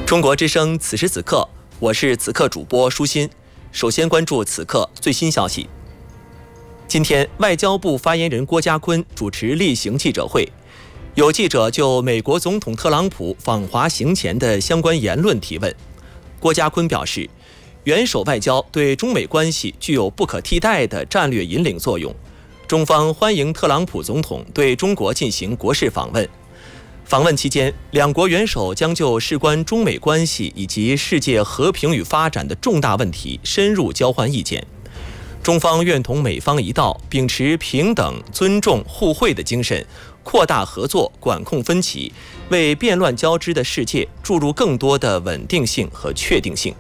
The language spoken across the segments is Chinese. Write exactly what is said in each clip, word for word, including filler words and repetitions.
中国之声此时此刻，我是此刻主播舒心。首先关注此刻最新消息。今天，外交部发言人郭家坤主持例行记者会，有记者就美国总统特朗普访华行前的相关言论提问。郭家坤表示，元首外交对中美关系具有不可替代的战略引领作用，中方欢迎特朗普总统对中国进行国事访问。访问期间，两国元首将就事关中美关系以及世界和平与发展的重大问题深入交换意见。中方愿同美方一道，秉持平等、尊重、互惠的精神，扩大合作，管控分歧，为变乱交织的世界注入更多的稳定性和确定性。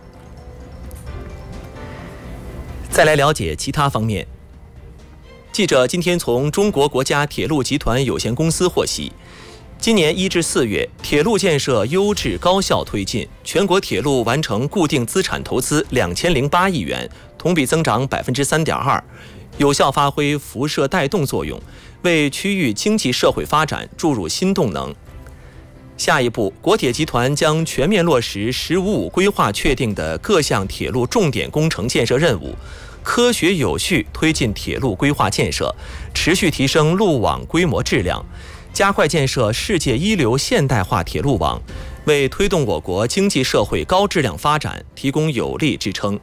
再来了解其他方面。记者今天从中国国家铁路集团有限公司获悉，今年一至四月，铁路建设优质高效推进，全国铁路完成固定资产投资两千零八亿元，同比增长百分之三点二，有效发挥辐射带动作用，为区域经济社会发展注入新动能。下一步，国铁集团将全面落实“十五五”规划确定的各项铁路重点工程建设任务，科学有序推进铁路规划建设，持续提升路网规模质量，加快建设世界一流现代化铁路网，为推动我国经济社会高质量发展提供有力支撑。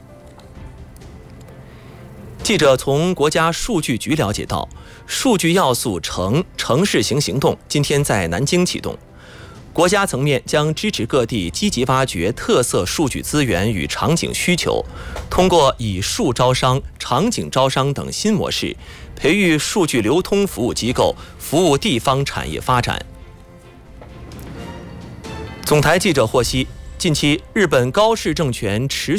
记者从国家数据局了解到，数据要素城城市型行动今天在南京启动。国家层面将支持各地积极挖掘特色数据资源与场景需求，通过以数招商、场景招商等新模式，培育数据流通服务机构，服务地方产业发展。总台记者获悉，近期日本高市政权持